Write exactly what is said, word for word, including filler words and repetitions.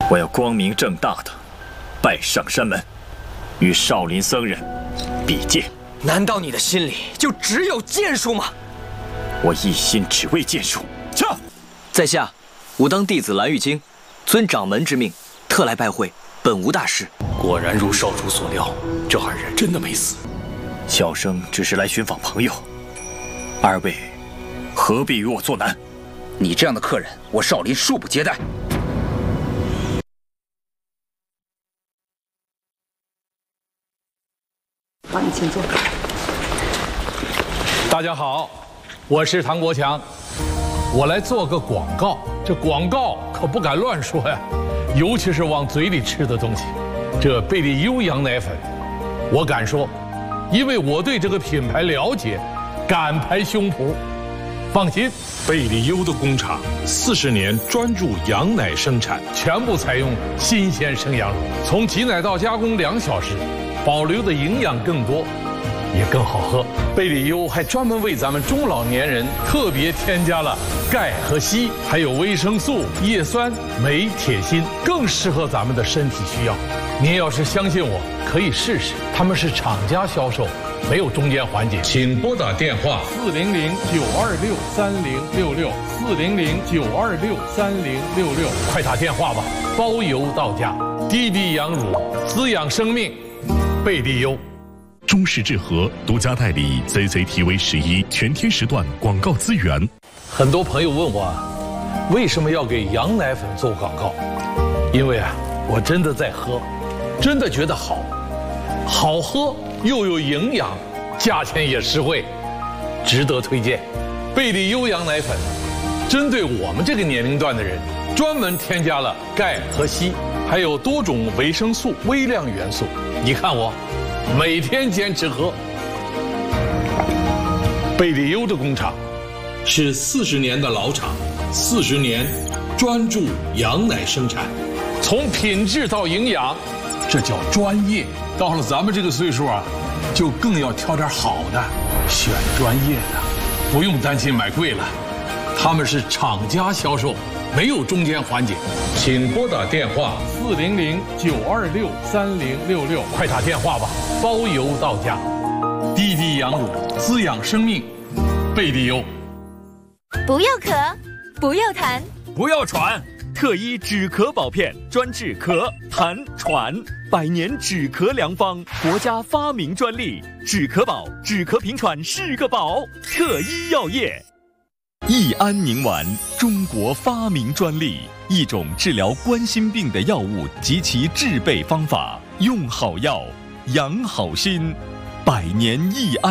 我要光明正大的拜上山门，与少林僧人比剑。 难道你的心里就只有剑术吗？ 我一心只为剑术。驾！ 在下，吾当弟子蓝玉京，遵掌门之命，特来拜会本无大事。 果然如少主所料，这二人真的没死。 小生只是来寻访朋友，二位何必与我作难？ 你这样的客人，我少林恕不接待。 好，你请坐。 大家好，我是唐国强，我来做个广告。这广告可不敢乱说呀，尤其是往嘴里吃的东西。这贝利优羊奶粉，我敢说，因为我对这个品牌了解，敢拍胸脯。放心， 贝利优的工厂四十年专注羊奶生产， 全部采用新鲜生羊乳，从挤奶到加工两小时，保留的营养更多，也更好喝。贝利优还专门为咱们中老年人特别添加了钙和硒，还有维生素、叶酸、镁、铁、锌，更适合咱们的身体需要。您要是相信我，可以试试。他们是厂家销售，没有中间环节。 请拨打电话四零零九二六三零六六四零零九二六三零六六，快打电话吧，包邮到家。滴滴羊乳，滋养生命，贝利优。 中式智和独家代理 Z Z T V 十一全天时段广告资源。 很多朋友问我啊，为什么要给羊奶粉做广告？因为啊，我真的在喝，真的觉得好，好喝又有营养，价钱也实惠，值得推荐。贝利优羊奶粉，针对我们这个年龄段的人，专门添加了钙和硒，还有多种维生素、微量元素。你看我。每天坚持喝。贝利优的工厂是四十年的老厂，四十年专注羊奶生产， 从品质到营养，这叫专业。到了咱们这个岁数啊，就更要挑点好的，选专业的，不用担心买贵了。他们是厂家销售，没有中间环节。 请拨打电话四零零九二六三零六六，快打电话吧，包邮到家。滴滴羊乳，滋养生命，贝利优。 不要咳，不要痰， 不要喘，特医止咳宝片专治咳、痰、喘，百年止咳良方，国家发明专利，止咳宝，止咳平喘是个宝，特医药业。益安宁丸，中国发明专利，一种治疗冠心病的药物及其制备方法，用好药，养好心，百年益安。